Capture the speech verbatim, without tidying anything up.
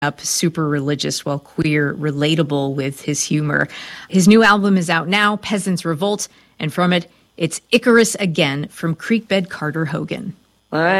up, super religious while queer, relatable with his humor. His new album is out now, Peasants Revolt, and from it, it's Icarus Again from Creekbed Carter Hogan.